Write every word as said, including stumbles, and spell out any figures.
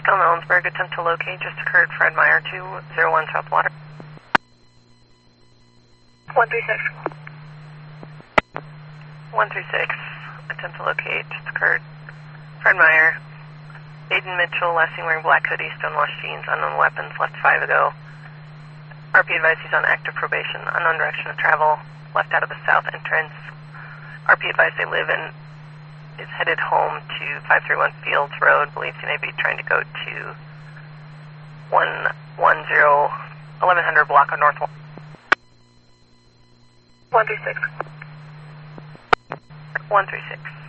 Elm Ellensburg, attempt to locate just occurred. Fred Meyer, two zero one South Water. one three six. one three six, attempt to locate just occurred. Fred Meyer, Aiden Mitchell, last seen wearing black hoodie, stonewashed jeans, unknown weapons, left five ago. R P advised he's on active probation, unknown direction of travel, left out of the south entrance. R P advised they live in, is headed home to five three one Fields Road, believes he may be trying to go to one one zero, eleven hundred block on North one three six. one three six.